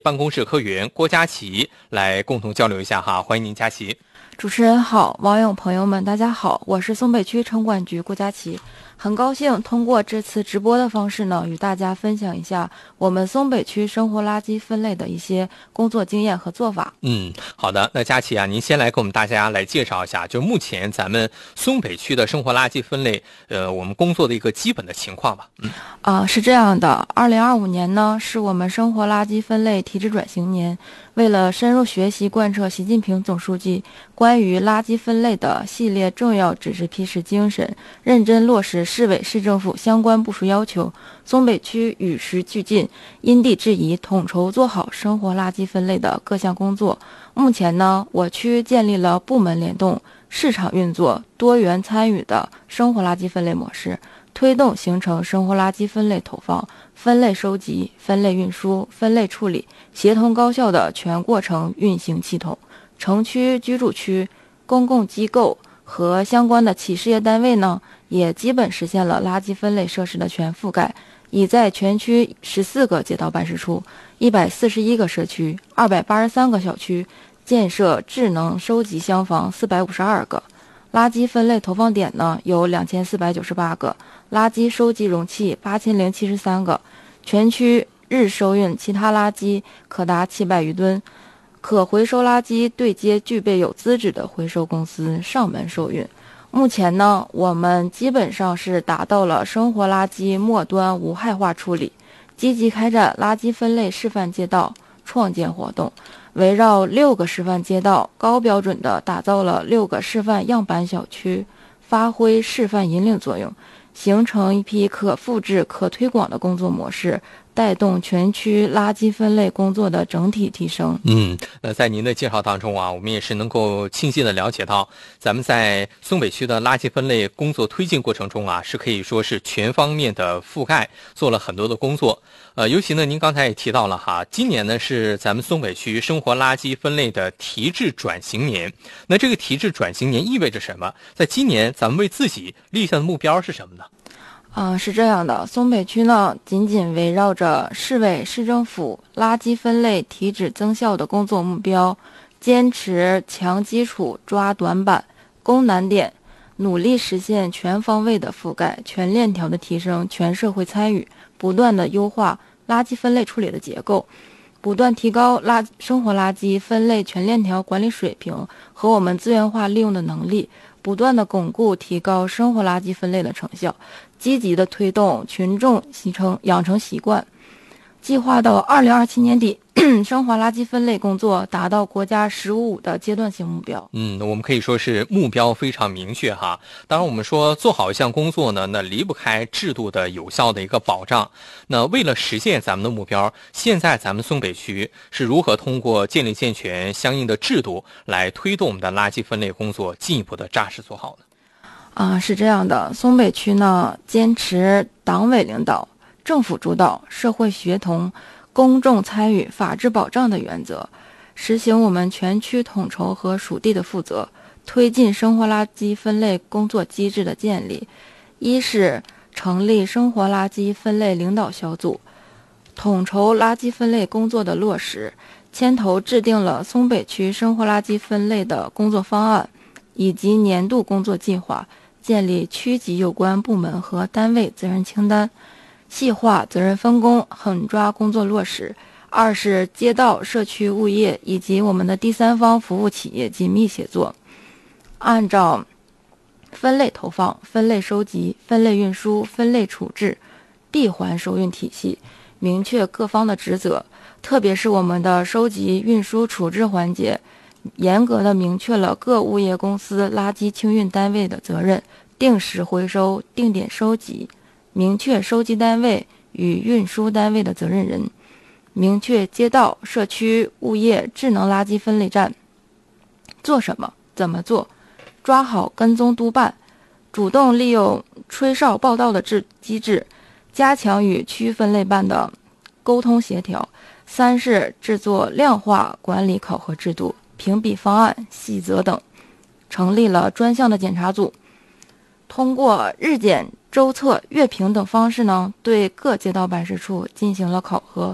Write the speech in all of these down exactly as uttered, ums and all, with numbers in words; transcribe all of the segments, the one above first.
办公室科员郭佳琪来共同交流一下哈，欢迎您，佳琪。 主持人好，网友朋友们大家好，我是松北区城管局郭佳琪，很高兴通过这次直播的方式呢，与大家分享一下我们松北区生活垃圾分类的一些工作经验和做法。 嗯，好的，那佳琪啊，您先来给我们大家来介绍一下，就目前咱们松北区的生活垃圾分类，呃，我们工作的一个基本的情况吧。嗯， 啊、是这样的，二零二五年呢是我们生活垃圾分类体制转型年，为了深入学习贯彻习近平总书记关于垃圾分类的系列重要指示批示精神，认真落实市委市政府相关部署要求，松北区与时俱进，因地制宜，统筹做好生活垃圾分类的各项工作。目前呢，我区建立了部门联动、市场运作、多元参与的生活垃圾分类模式，推动形成生活垃圾分类投放、分类收集、分类运输、分类处理协同高效的全过程运行系统。城区、居住区、公共机构和相关的企事业单位呢，也基本实现了垃圾分类设施的全覆盖，已在全区十四个街道办事处、一百四十一个社区、二百八十三个小区建设智能收集箱房四百五十二个。垃圾分类投放点呢有两千四百九十八个，垃圾收集容器八千零七十三个，全区日收运其他垃圾可达七百余吨，可回收垃圾对接具备有资质的回收公司上门收运。目前呢，我们基本上是达到了生活垃圾末端无害化处理，积极开展垃圾分类示范街道创建活动，围绕六个示范街道，高标准地打造了六个示范样板小区，发挥示范引领作用，形成一批可复制、可推广的工作模式，带动全区垃圾分类工作的整体提升。 嗯，那在您的介绍当中啊，我们也是能够清晰的了解到，咱们在松北区的垃圾分类工作推进过程中啊，是可以说是全方面的覆盖，做了很多的工作。呃，尤其呢，您刚才也提到了哈，今年呢是咱们松北区生活垃圾分类的提质转型年。那这个提质转型年意味着什么？在今年咱们为自己立下的目标是什么呢？ 啊、是这样的，松北区呢，紧紧围绕着市委市政府垃圾分类提质增效的工作目标，坚持强基础抓短板、攻难点，努力实现全方位的覆盖、全链条的提升、全社会参与，不断的优化垃圾分类处理的结构，不断提高垃生活垃圾分类全链条管理水平和我们资源化利用的能力，不断的巩固提高生活垃圾分类的成效，积极的推动群众形成养成习惯，计划到二零二七年底生活垃圾分类工作达到国家“十五五”的阶段性目标。 嗯，我们可以说是目标非常明确哈。当然，我们说做好一项工作呢，那离不开制度的有效的一个保障。那为了实现咱们的目标，现在咱们松北区是如何通过建立健全相应的制度来推动我们的垃圾分类工作进一步的扎实做好呢？ 啊，是这样的，松北区呢坚持党委领导、政府主导、社会协同、公众参与、法治保障的原则，实行我们全区统筹和属地的负责，推进生活垃圾分类工作机制的建立。一是成立生活垃圾分类领导小组，统筹垃圾分类工作的落实，牵头制定了松北区生活垃圾分类的工作方案以及年度工作计划，建立区级有关部门和单位责任清单，细化责任分工，狠抓工作落实。二是街道、社区物业以及我们的第三方服务企业紧密协作，按照分类投放、分类收集、分类运输、分类处置、闭环收运体系，明确各方的职责，特别是我们的收集、运输、处置环节，严格的明确了各物业公司垃圾清运单位的责任，定时回收、定点收集，明确收集单位与运输单位的责任人，明确街道、社区、物业智能垃圾分类站做什么、怎么做，抓好跟踪督办，主动利用吹哨报到的制机制，加强与区分类办的沟通协调。三是制作量化管理考核制度、评比方案、细则等，成立了专项的检查组，通过日检、周测、月评等方式呢，对各街道办事处进行了考核，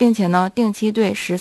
并且呢定期对十